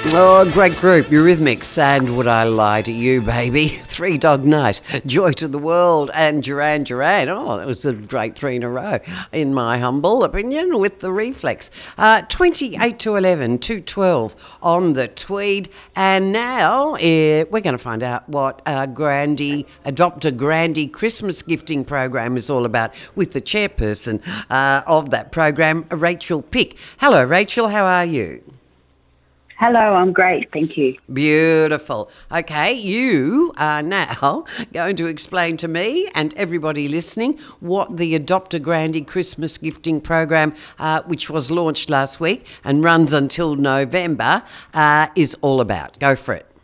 Oh, great group, Eurythmics, and Would I Lie to You, Baby? Three Dog Night, Joy to the World, and Duran Duran. Oh, that was a great three in a row, in my humble opinion, with the Reflex. 28 to 11, 212 on the Tweed. And now we're going to find out what Adopt a Grandy Christmas gifting program is all about with the chairperson of that program, Rachel Pick. Hello, Rachel, how are you? Hello, I'm great, thank you. Beautiful. Okay, you are now going to explain to me and everybody listening what the Adopt a Grandy Christmas gifting program, which was launched last week and runs until November, is all about. Go for it.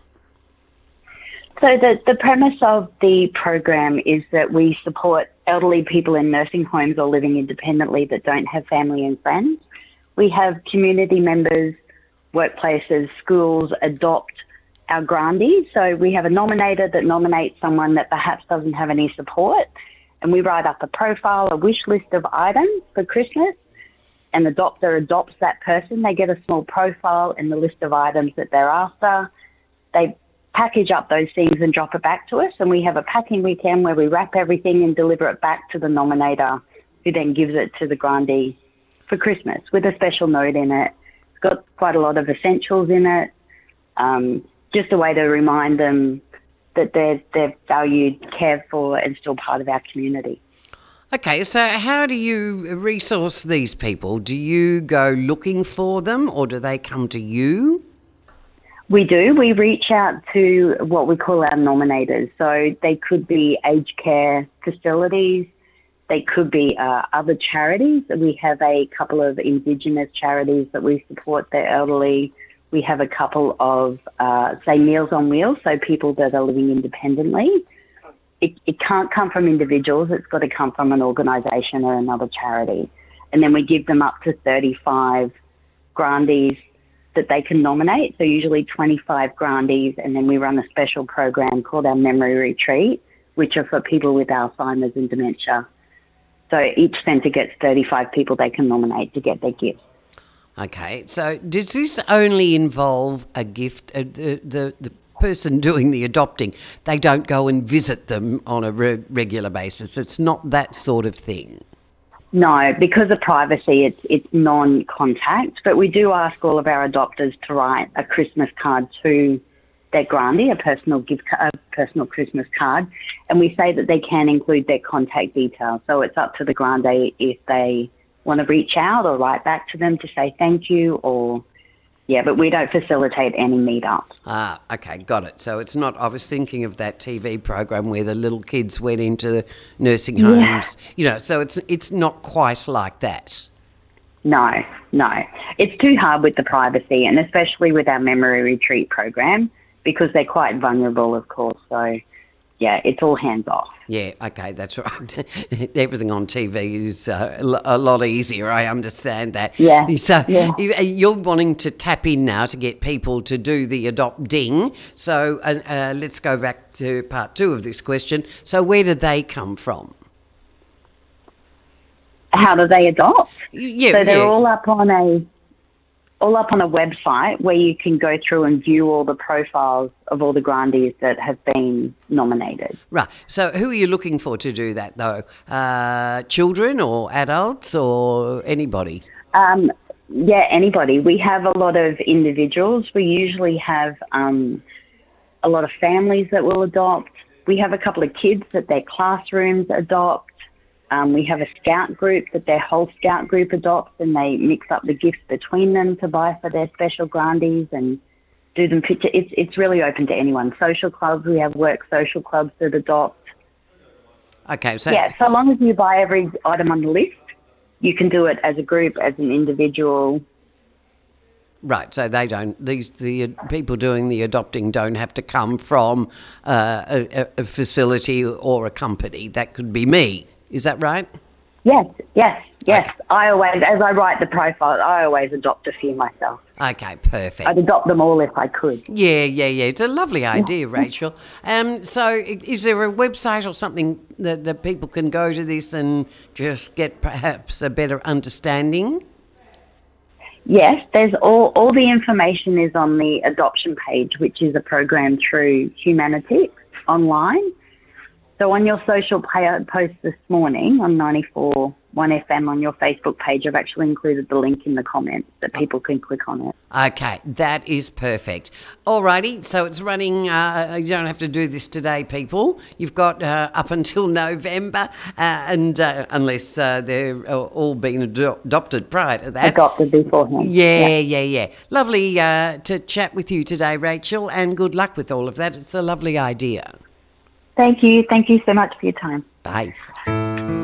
So the premise of the program is that we support elderly people in nursing homes or living independently that don't have family and friends. We have community members, workplaces, schools adopt our grandees. So we have a nominator that nominates someone that perhaps doesn't have any support, and we write up a profile, a wish list of items for Christmas, and the adopter adopts that person. They get a small profile and the list of items that they're after. They package up those things and drop it back to us, and we have a packing weekend where we wrap everything and deliver it back to the nominator, who then gives it to the grandee for Christmas with a special note in it. Got quite a lot of essentials in it, just a way to remind them that they're valued, cared for, and still part of our community. Okay, so how do you resource these people? Do you go looking for them, or do they come to you? We do. We reach out to what we call our nominators. So they could be aged care facilities. They could be other charities. We have a couple of Indigenous charities that we support the elderly. We have a couple of, say, Meals on Wheels, so people that are living independently. It can't come from individuals. It's got to come from an organisation or another charity. And then we give them up to 35 grandees that they can nominate, so usually 25 grandees, and then we run a special program called our Memory Retreat, which are for people with Alzheimer's and dementia. So each centre gets 35 people they can nominate to get their gifts. Okay, so does this only involve a gift, the person doing the adopting? They don't go and visit them on a regular basis. It's not that sort of thing. No, because of privacy, it's non-contact, but we do ask all of our adopters to write a Christmas card to their grandee, a personal Christmas card, and we say that they can include their contact details. So it's up to the grandee if they want to reach out or write back to them to say thank you, but we don't facilitate any meetups. Okay, got it. So it's not, I was thinking of that TV program where the little kids went into nursing homes, so it's not quite like that. No. It's too hard with the privacy, and especially with our Memory Retreat program, because they're quite vulnerable, of course. So, it's all hands off. Yeah, okay, that's right. Everything on TV is a lot easier. I understand that. Yeah. So you're wanting to tap in now to get people to do the adopting. So let's go back to part two of this question. So where do they come from? How do they adopt? Yeah, so they're all up on a website where you can go through and view all the profiles of all the grandees that have been nominated. Right. So who are you looking for to do that, though? Children or adults or anybody? Anybody. We have a lot of individuals. We usually have a lot of families that will adopt. We have a couple of kids that their classrooms adopt. We have a scout group that their whole scout group adopts, and they mix up the gifts between them to buy for their special grandees and do them picture. It's really open to anyone. Social clubs, we have work social clubs that adopt. Okay, so so long as you buy every item on the list, you can do it as a group, as an individual. Right, so they don't. The people doing the adopting don't have to come from a facility or a company. That could be me. Is that right? Yes. Okay. As I write the profile, I always adopt a few myself. Okay, perfect. I'd adopt them all if I could. Yeah. It's a lovely idea, Rachel. So is there a website or something that people can go to this and just get perhaps a better understanding? Yes, there's all the information is on the adoption page, which is a program through Humanitics online. So on your social post this morning on 94.1 FM on your Facebook page, I've actually included the link in the comments that people can click on it. Okay, that is perfect. Alrighty, so it's running, you don't have to do this today, people. You've got up until November, and unless they're all been adopted prior to that. Adopted beforehand. Yeah. Lovely to chat with you today, Rachel, and good luck with all of that. It's a lovely idea. Thank you. Thank you so much for your time. Bye.